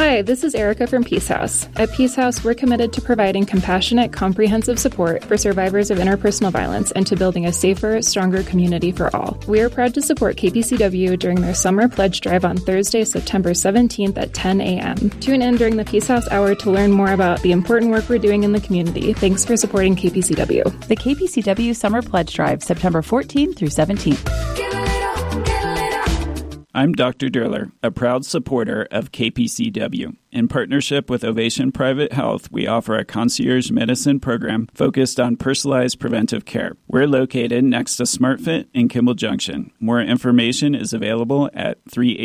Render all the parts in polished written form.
Hi, this is Erica from Peace House. At Peace House, we're committed to providing compassionate, comprehensive support for survivors of interpersonal violence and to building a safer, stronger community for all. We are proud to support KPCW during their summer pledge drive on Thursday, September 17th at 10 a.m. Tune in during the Peace House Hour to learn more about the important work we're doing in the community. Thanks for supporting KPCW. The KPCW Summer Pledge Drive, September 14th through 17th. I'm Dr. Durler, a proud supporter of KPCW. In partnership with Ovation Private Health, we offer a concierge medicine program focused on personalized preventive care. We're located next to SmartFit in Kimball Junction. More information is available at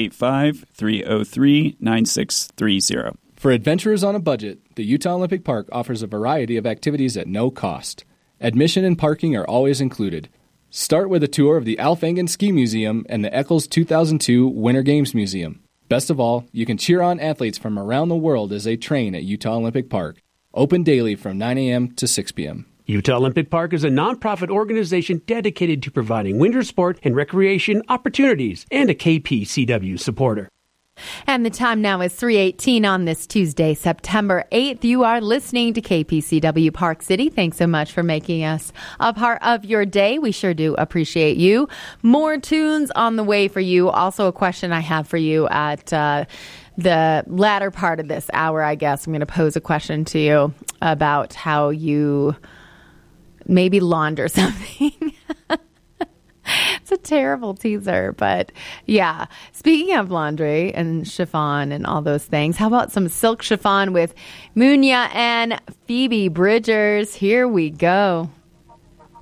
385-303-9630. For adventurers on a budget, the Utah Olympic Park offers a variety of activities at no cost. Admission and parking are always included. Start with a tour of the Alf Engen Ski Museum and the Eccles 2002 Winter Games Museum. Best of all, you can cheer on athletes from around the world as they train at Utah Olympic Park. Open daily from 9 a.m. to 6 p.m. Utah Olympic Park is a nonprofit organization dedicated to providing winter sport and recreation opportunities and a KPCW supporter. And the time now is 3:18 on this Tuesday, September 8th. You are listening to KPCW Park City. Thanks so much for making us a part of your day. We sure do appreciate you. More tunes on the way for you. Also, a question I have for you at the latter part of this hour, I guess. I'm going to pose a question to you about how you maybe launder something. It's a terrible teaser, but yeah. Speaking of laundry and chiffon and all those things, how about some silk chiffon with Munya and Phoebe Bridgers? Here we go.